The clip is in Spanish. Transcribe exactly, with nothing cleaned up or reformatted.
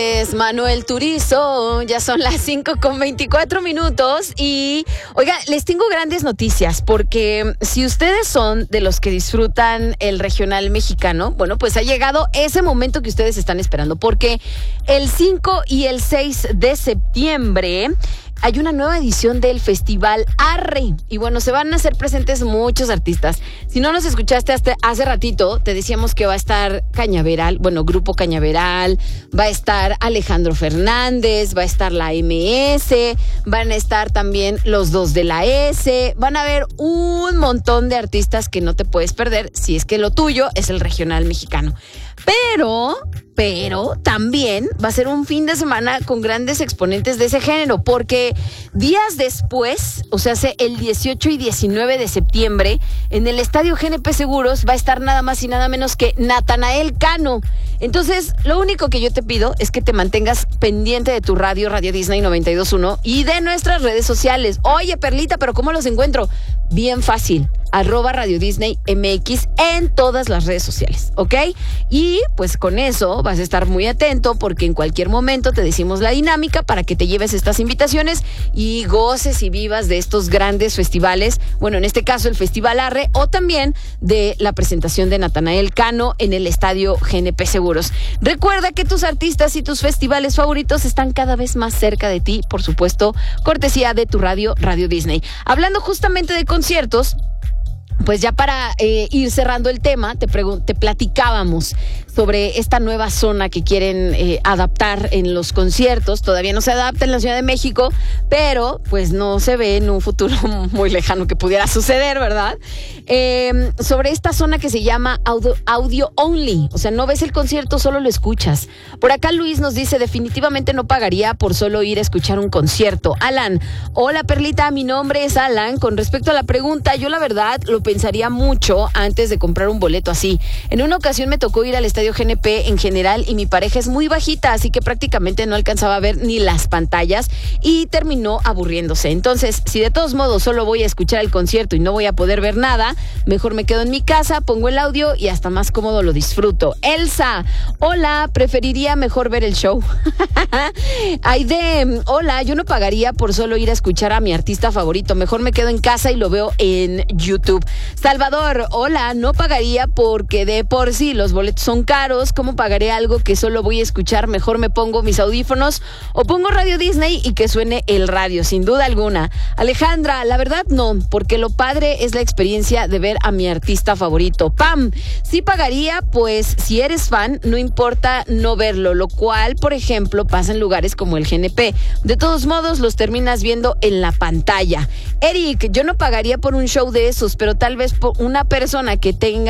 Es Manuel Turizo, ya son las cinco con veinticuatro minutos y, oiga, les tengo grandes noticias porque si ustedes son de los que disfrutan el regional mexicano, bueno, pues ha llegado ese momento que ustedes están esperando porque el cinco y el seis de septiembre hay una nueva edición del Festival Arre. Y bueno, se van a hacer presentes muchos artistas. Si no nos escuchaste hasta hace ratito, te decíamos que va a estar Cañaveral, bueno, Grupo Cañaveral, va a estar Alejandro Fernández, va a estar la eme ese, van a estar también los dos de la S, van a haber un montón de artistas que no te puedes perder si es que lo tuyo es el regional mexicano. Pero, pero también va a ser un fin de semana con grandes exponentes de ese género, porque días después, o sea, el dieciocho y diecinueve de septiembre, en el Estadio G N P Seguros va a estar nada más y nada menos que Natanael Cano. Entonces, lo único que yo te pido es que te mantengas pendiente de tu radio, Radio Disney noventa y dos punto uno, y de nuestras redes sociales. Oye, Perlita, ¿pero cómo los encuentro? Bien fácil, arroba Radio Disney M X en todas las redes sociales, ¿ok? Y pues con eso vas a estar muy atento porque en cualquier momento te decimos la dinámica para que te lleves estas invitaciones y goces y vivas de estos grandes festivales, bueno, en este caso el Festival Arre o también de la presentación de Natanael Cano en el Estadio G N P Seguros. Recuerda que tus artistas y tus festivales favoritos están cada vez más cerca de ti, por supuesto, cortesía de tu radio, Radio Disney. Hablando justamente de conciertos, pues ya para eh, ir cerrando el tema, te, pregun- te platicábamos sobre esta nueva zona que quieren eh, adaptar en los conciertos. Todavía no se adapta en la Ciudad de México, pero pues no se ve en un futuro muy lejano que pudiera suceder, ¿verdad? Eh, sobre esta zona que se llama audio, audio only, o sea, no ves el concierto, solo lo escuchas. Por acá Luis nos dice, definitivamente no pagaría por solo ir a escuchar un concierto. Alan, hola Perlita, mi nombre es Alan. Con respecto a la pregunta, yo la verdad lo pensaría mucho antes de comprar un boleto así. En una ocasión me tocó ir al Estadio G N P en general y mi pareja es muy bajita, así que prácticamente no alcanzaba a ver ni las pantallas y terminó aburriéndose. Entonces, si de todos modos solo voy a escuchar el concierto y no voy a poder ver nada, mejor me quedo en mi casa, pongo el audio y hasta más cómodo lo disfruto. Elsa, hola, preferiría mejor ver el show. Aide, hola, yo no pagaría por solo ir a escuchar a mi artista favorito, mejor me quedo en casa y lo veo en YouTube. Salvador, hola, no pagaría porque de por sí los boletos son caros. ¿Cómo pagaré algo que solo voy a escuchar? Mejor me pongo mis audífonos o pongo Radio Disney y que suene el radio, sin duda alguna. Alejandra, la verdad no, porque lo padre es la experiencia de ver a mi artista favorito. Pam, sí pagaría, pues si eres fan, no importa no verlo, lo cual, por ejemplo, pasa en lugares como el G N P. De todos modos, los terminas viendo en la pantalla. Eric, yo no pagaría por un show de esos, pero tal vez por una persona que tenga